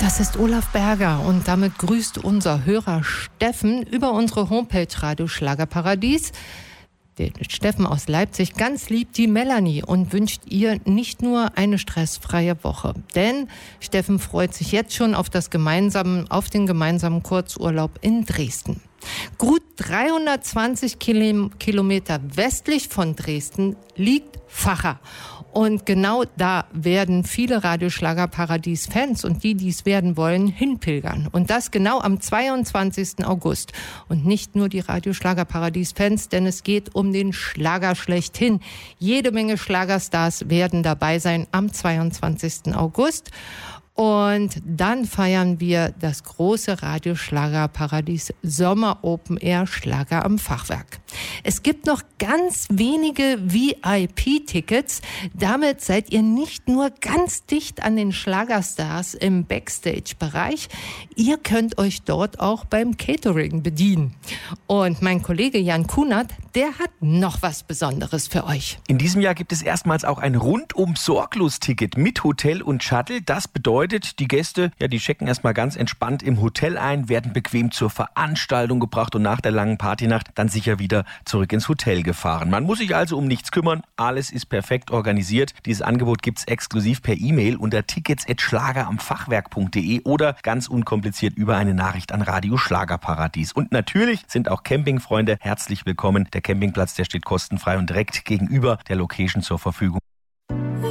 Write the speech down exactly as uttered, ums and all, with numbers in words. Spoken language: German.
Das ist Olaf Berger und damit grüßt unser Hörer Steffen über unsere Homepage Radio Schlagerparadies. Den Steffen aus Leipzig ganz lieb die Melanie und wünscht ihr nicht nur eine stressfreie Woche. Denn Steffen freut sich jetzt schon auf, das gemeinsame, auf den gemeinsamen Kurzurlaub in Dresden. Gut dreihundertzwanzig Kilometer westlich von Dresden liegt Vacha. Und genau da werden viele Radio Schlagerparadies-Fans und die, die es werden wollen, hinpilgern. Und das genau am zweiundzwanzigsten August. Und nicht nur die Radio Schlagerparadies-Fans, denn es geht um den Schlager schlechthin. Jede Menge Schlagerstars werden dabei sein am zweiundzwanzigsten August. Und dann feiern wir das große Radio Schlagerparadies Sommer Open Air Schlager am Fachwerk. Es gibt noch ganz wenige V I P-Tickets. Damit seid ihr nicht nur ganz dicht an den Schlagerstars im Backstage-Bereich, ihr könnt euch dort auch beim Catering bedienen. Und mein Kollege Jan Kunert, der hat noch was Besonderes für euch. In diesem Jahr gibt es erstmals auch ein Rundum-Sorglos-Ticket mit Hotel und Shuttle. Das bedeutet, die Gäste, ja, die checken erstmal ganz entspannt im Hotel ein, werden bequem zur Veranstaltung gebracht und nach der langen Partynacht dann sicher wieder zurück ins Hotel gefahren. Man muss sich also um nichts kümmern, alles ist perfekt organisiert. Dieses Angebot gibt's exklusiv per E-Mail unter tickets at schlageramfachwerk punkt de oder ganz unkompliziert über eine Nachricht an Radio Schlagerparadies. Und natürlich sind auch Campingfreunde herzlich willkommen. Der Campingplatz, der steht kostenfrei und direkt gegenüber der Location zur Verfügung.